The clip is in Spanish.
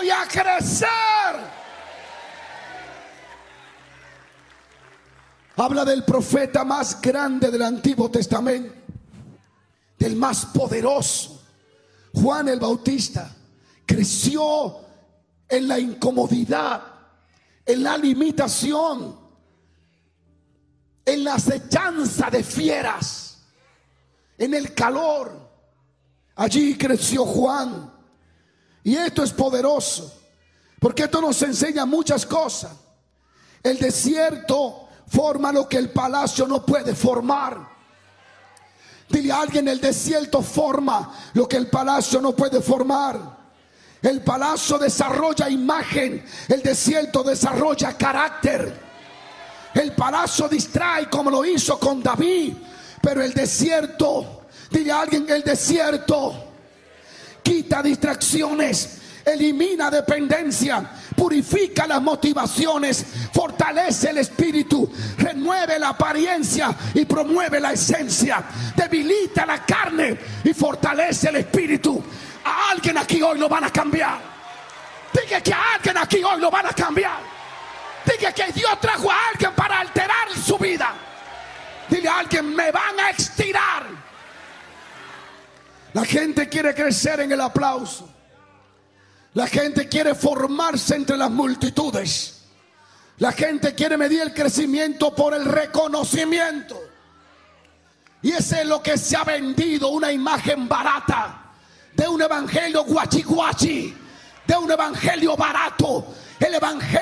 y a crecer. Habla del profeta más grande del Antiguo Testamento, del más poderoso. Juan el Bautista creció en la incomodidad, en la limitación, en la acechanza de fieras, en el calor. Allí creció Juan. Y esto es poderoso, porque esto nos enseña muchas cosas. El desierto forma lo que el palacio no puede formar. Dile a alguien: el desierto forma lo que el palacio no puede formar. El palacio desarrolla imagen, el desierto desarrolla carácter. El palacio distrae como lo hizo con David, pero el desierto, dile a alguien: el desierto quita distracciones, elimina dependencia, purifica las motivaciones, fortalece el espíritu, renueve la apariencia y promueve la esencia, debilita la carne y fortalece el espíritu. A alguien aquí hoy lo van a cambiar. Dije que a alguien aquí hoy lo van a cambiar. Dije que Dios trajo a alguien para alterar su vida. Dile a alguien: me van a estirar. La gente quiere crecer en el aplauso. La gente quiere formarse entre las multitudes. La gente quiere medir el crecimiento por el reconocimiento. Y ese es lo que se ha vendido, una imagen barata de un evangelio guachi guachi, de un evangelio barato. El evangelio